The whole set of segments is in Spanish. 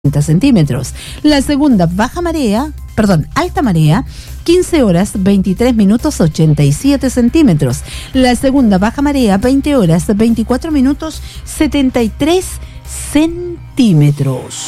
centímetros. La segunda alta marea, 15 horas 23 minutos 87 centímetros. La segunda baja marea, 20 horas 24 minutos 73 centímetros.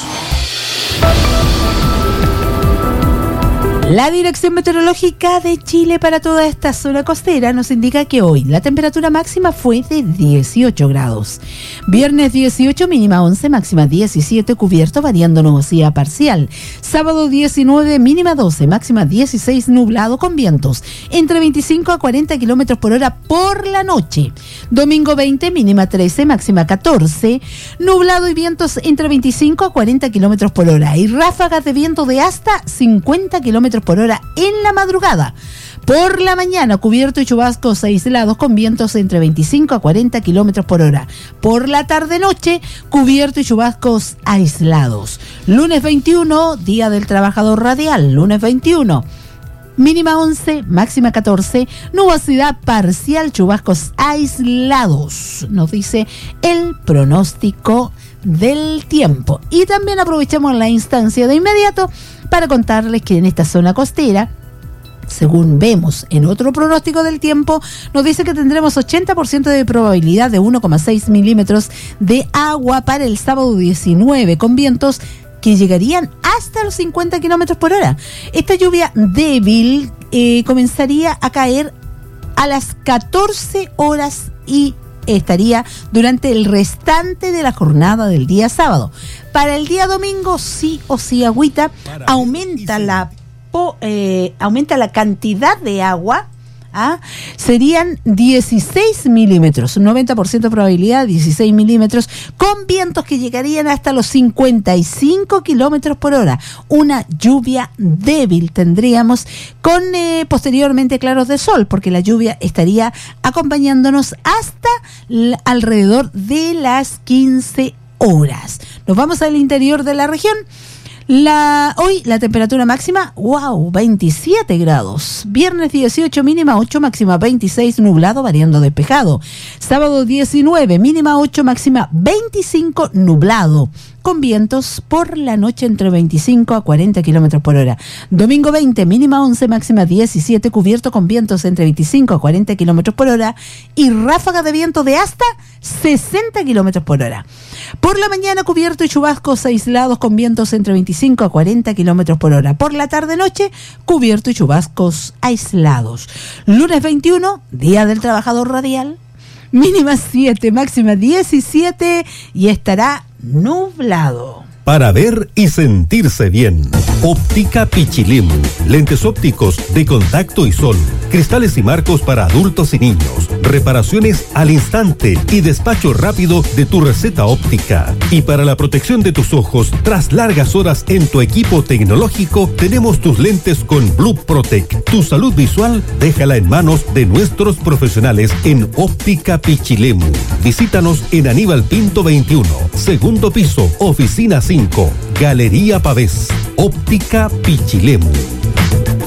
La Dirección Meteorológica de Chile para toda esta zona costera nos indica que hoy la temperatura máxima fue de 18 grados. Viernes 18, mínima 11, máxima 17, cubierto, variando nubosidad parcial. Sábado 19, mínima 12, máxima 16, nublado con vientos entre 25 a 40 kilómetros por hora por la noche. Domingo 20, mínima 13, máxima 14, nublado y vientos entre 25 a 40 kilómetros por hora. Y ráfagas de viento de hasta 50 kilómetros por hora en la madrugada. Por la mañana, cubierto y chubascos aislados con vientos entre 25 a 40 kilómetros por hora. Por la tarde-noche, cubierto y chubascos aislados. Lunes 21, Día del Trabajador Radial. Lunes 21, mínima 11, máxima 14, nubosidad parcial, chubascos aislados, nos dice el pronóstico del tiempo. Y también aprovechamos la instancia de inmediato para contarles que en esta zona costera, según vemos en otro pronóstico del tiempo, nos dice que tendremos 80% de probabilidad de 1,6 milímetros de agua para el sábado 19, con vientos que llegarían hasta los 50 kilómetros por hora. Esta lluvia débil comenzaría a caer a las 14 horas y estaría durante el restante de la jornada del día sábado. Para el día domingo, sí o sí agüita, aumenta la cantidad de agua. Serían 16 milímetros, un 90% probabilidad, 16 milímetros, con vientos que llegarían hasta los 55 kilómetros por hora. Una lluvia débil tendríamos con posteriormente claros de sol, porque la lluvia estaría acompañándonos hasta alrededor de las 15 horas. Nos vamos al interior de la región. Hoy la temperatura máxima, 27 grados. Viernes 18, mínima 8, máxima 26, nublado, variando despejado. Sábado 19, mínima 8, máxima 25, nublado, con vientos por la noche entre 25 a 40 kilómetros por hora. Domingo 20, mínima 11, máxima 17, cubierto con vientos entre 25 a 40 kilómetros por hora y ráfaga de viento de hasta 60 kilómetros por hora. Por la mañana, cubierto y chubascos aislados con vientos entre 25 a 40 kilómetros por hora. Por la tarde-noche, cubierto y chubascos aislados. Lunes 21, Día del Trabajador Radial. Mínima 7, máxima 17 y estará nublado. Para ver y sentirse bien. Óptica Pichilemu. Lentes ópticos de contacto y sol. Cristales y marcos para adultos y niños. Reparaciones al instante y despacho rápido de tu receta óptica. Y para la protección de tus ojos, tras largas horas en tu equipo tecnológico, tenemos tus lentes con Blue Protect. Tu salud visual, déjala en manos de nuestros profesionales en Óptica Pichilemu. Visítanos en Aníbal Pinto 21, segundo piso, oficina 5, Galería Pavés. Óptica Pichilemu.